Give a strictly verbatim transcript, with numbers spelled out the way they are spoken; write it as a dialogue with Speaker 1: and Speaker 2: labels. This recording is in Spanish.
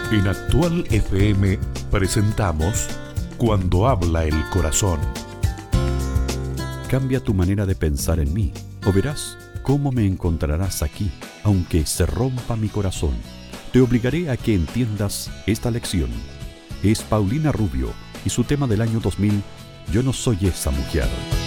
Speaker 1: En Actual F M presentamos Cuando habla el corazón.
Speaker 2: Cambia tu manera de pensar en mí, o verás cómo me encontrarás aquí, aunque se rompa mi corazón. Te obligaré a que entiendas esta lección. Es Paulina Rubio y su tema del año dos mil, Yo no soy esa mujer.